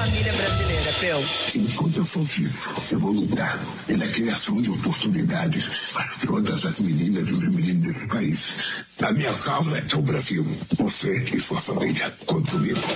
família brasileira, Peu. Enquanto eu for vivo, eu vou lutar pela criação de oportunidades para todas as meninas e os meninos desse país. A minha causa é o Brasil. Você e sua família, conta comigo.